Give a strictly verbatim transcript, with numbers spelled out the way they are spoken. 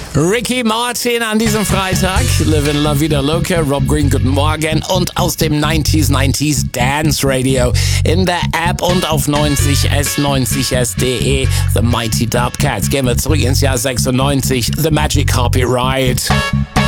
Ricky Martin an diesem Freitag. Livin' La Vida Loca. Rob Green, guten Morgen. Und aus dem neunziger neunziger Dance Radio in der App und auf neunzig S neunzig S punkt de. The Mighty Dubcats. Gehen wir zurück ins Jahr sechsundneunzig. The Magic Copyright.